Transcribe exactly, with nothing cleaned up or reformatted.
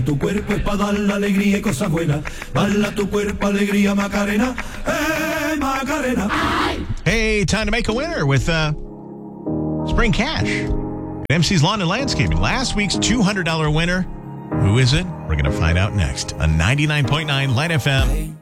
Tu cuerpo es para dar la alegría y cosas buenas. Dale tu cuerpo alegría, Macarena. Hey, Macarena. Hey, time to make a winner with uh, Spring Cash at M C's Lawn and Landscaping. Last week's two hundred dollars winner. Who is it? We're going to find out next on ninety-nine point nine Light F M.